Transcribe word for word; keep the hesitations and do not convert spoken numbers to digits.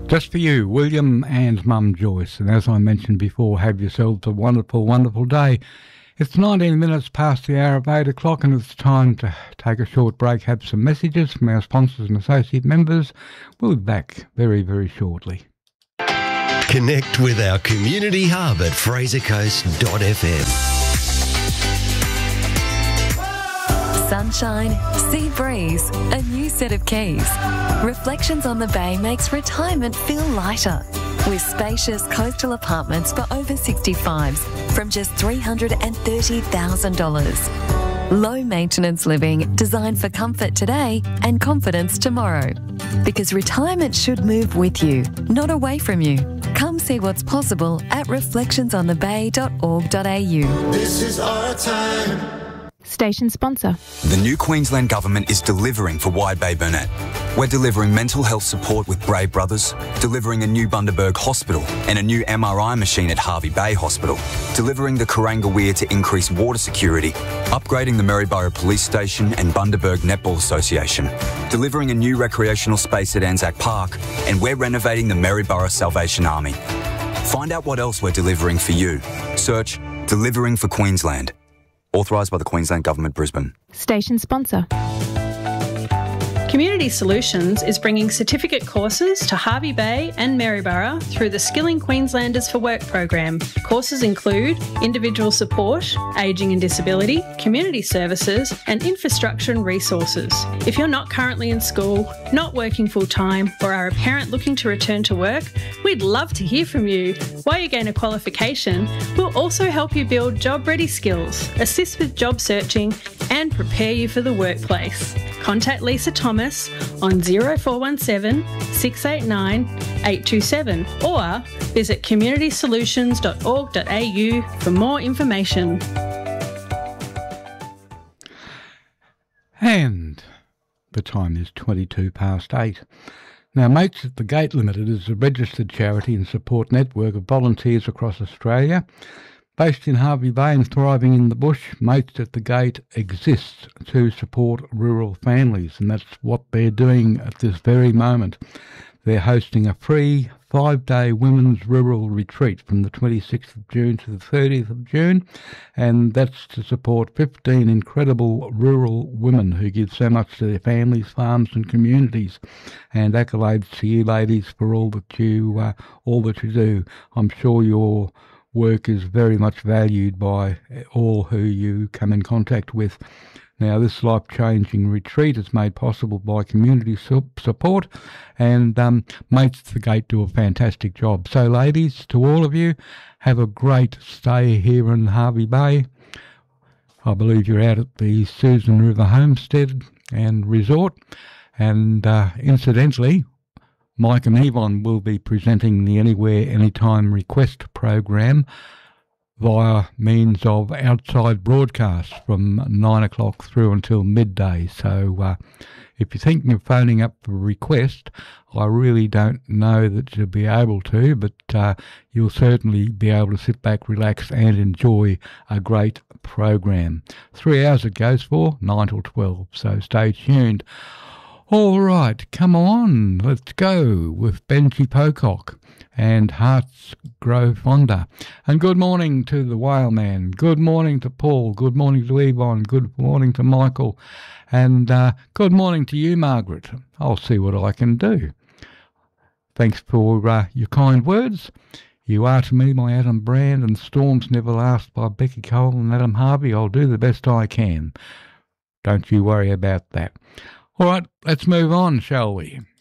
Just for you, William and Mum Joyce. And as I mentioned before, have yourselves a wonderful, wonderful day. It's nineteen minutes past the hour of eight o'clock and it's time to take a short break, have some messages from our sponsors and associate members. We'll be back very, very shortly. Connect with our community hub at fraser coast dot f m. Sunshine, sea breeze, a new set of keys. Reflections on the Bay makes retirement feel lighter. With spacious coastal apartments for over sixty-fives from just three hundred thirty thousand dollars. Low maintenance living designed for comfort today and confidence tomorrow. Because retirement should move with you, not away from you. Come see what's possible at reflections on the bay dot org dot a u. This is our time. Station sponsor. The new Queensland Government is delivering for Wide Bay Burnett. We're delivering mental health support with Brave Brothers, delivering a new Bundaberg Hospital and a new M R I machine at Hervey Bay Hospital, delivering the Kuranga Weir to increase water security, upgrading the Maryborough Police Station and Bundaberg Netball Association, delivering a new recreational space at Anzac Park, and we're renovating the Maryborough Salvation Army. Find out what else we're delivering for you. Search Delivering for Queensland. Authorised by the Queensland Government, Brisbane. Station sponsor. Community Solutions is bringing certificate courses to Hervey Bay and Maryborough through the Skilling Queenslanders for Work program. Courses include individual support, ageing and disability, community services and infrastructure and resources. If you're not currently in school, not working full-time or are a parent looking to return to work, we'd love to hear from you. While you gain a qualification, we'll also help you build job-ready skills, assist with job searching and prepare you for the workplace. Contact Lisa Thomas on zero four one seven, six eight nine, eight two seven or visit community solutions dot org dot a u for more information. And the time is twenty-two past eight. Now, Mates at the Gate Limited is a registered charity and support network of volunteers across Australia. Based in Hervey Bay and thriving in the bush, Mates at the Gate exists to support rural families, and that's what they're doing at this very moment. They're hosting a free five-day women's rural retreat from the twenty-sixth of June to the thirtieth of June, and that's to support fifteen incredible rural women who give so much to their families, farms and communities. And accolades to you ladies for all that you, uh, all that you do. I'm sure you're work is very much valued by all who you come in contact with. Now, this life-changing retreat is made possible by community su- support, and um, Mates at the Gate do a fantastic job. So, ladies, to all of you, have a great stay here in Hervey Bay. I believe you're out at the Susan River Homestead and Resort, and uh, incidentally, Mike and Yvonne will be presenting the Anywhere Anytime Request program via means of outside broadcast from nine o'clock through until midday. So uh, if you're thinking of phoning up for a request, I really don't know that you'll be able to, but uh, you'll certainly be able to sit back, relax and enjoy a great program. Three hours it goes for, nine till twelve, so stay tuned. All right, come on, let's go with Benji Pocock and Hearts Grow Fonder. And good morning to the Whaleman, good morning to Paul, good morning to Yvonne, good morning to Michael, and uh, good morning to you, Margaret. I'll see what I can do. Thanks for uh, your kind words. You Are To Me by Adam Brand and Storms Never Last by Becky Cole and Adam Harvey. I'll do the best I can. Don't you worry about that. All right, let's move on, shall we?